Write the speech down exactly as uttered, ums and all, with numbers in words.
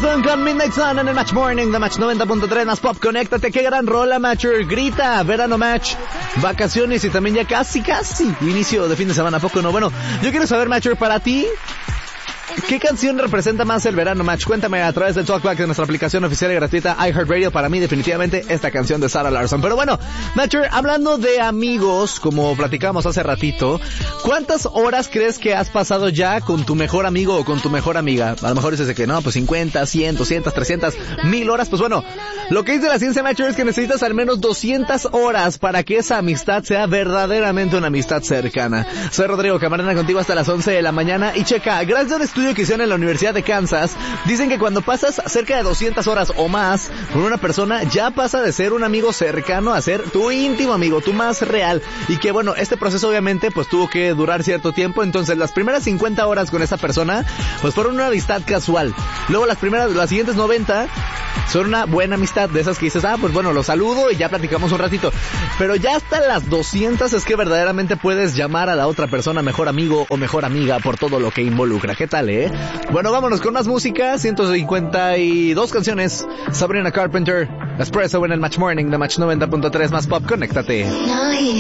Carson con Midnight Sun en el Match Morning de Match noventa punto tres más Pop. Conéctate, qué gran rola, Matcher. Grita, verano Match, vacaciones y también ya casi, casi inicio de fin de semana, ¿a poco no? Bueno, yo quiero saber, Matcher, para ti, ¿qué canción representa más el verano, Match? Cuéntame a través del Talkback de nuestra aplicación oficial y gratuita iHeartRadio. Para mí, definitivamente, esta canción de Sarah Larsson. Pero bueno, Matcher, hablando de amigos, como platicamos hace ratito, ¿cuántas horas crees que has pasado ya con tu mejor amigo o con tu mejor amiga? A lo mejor dices de que no, pues cincuenta, cien, doscientas, trescientas, mil horas. Pues bueno, lo que dice la ciencia, Matcher, es que necesitas al menos doscientas horas para que esa amistad sea verdaderamente una amistad cercana. Soy Rodrigo Camarena, contigo hasta las once de la mañana. Y checa, gracias a un estudio que hicieron en la Universidad de Kansas, dicen que cuando pasas cerca de doscientas horas o más con una persona, ya pasa de ser un amigo cercano a ser tu íntimo amigo, tu más real. Y que bueno, este proceso obviamente pues tuvo que durar cierto tiempo. Entonces las primeras cincuenta horas con esa persona pues fueron una amistad casual. Luego las primeras, las siguientes noventa son una buena amistad, de esas que dices, ah, pues bueno, lo saludo y ya platicamos un ratito. Pero ya hasta las doscientas es que verdaderamente puedes llamar a la otra persona mejor amigo o mejor amiga por todo lo que involucra. ¿Qué tal, eh? Bueno, vámonos con más música. ciento cincuenta y dos canciones. Sabrina Carpenter, Espresso en el Match Morning de Match noventa punto tres más Pop. Conéctate.